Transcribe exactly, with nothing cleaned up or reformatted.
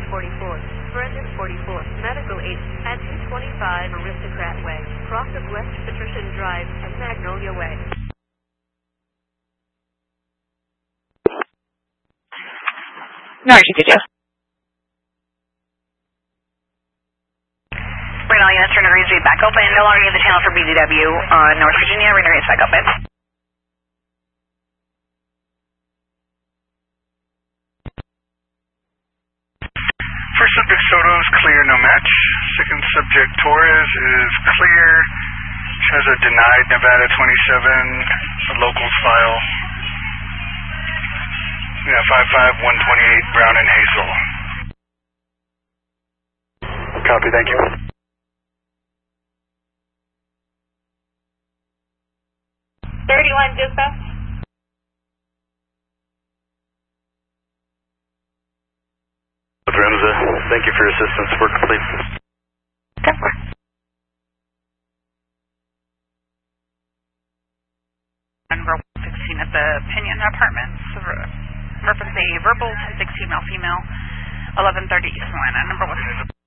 forty-four, Brendan forty-four, Medical eight, and two twenty-five Aristocrat Way, cross of West Patrician Drive and Magnolia Way. No, you could do. Renal units, Renal Reads back open. No longer need the channel for B D W on North Virginia. Renal Reads back open. First subject Soto is clear, no match. Second subject Torres is clear. Has a denied Nevada twenty-seven, a locals file. Yeah, five five one twenty-eight, Brown and Hazel. Copy, thank you. thirty-one dispatch. Remza, thank you for your assistance. Work complete. Number one sixteen at the Pinion Apartments. Reference a verbal ten sixteen male female, eleven thirty East Atlanta. Number one.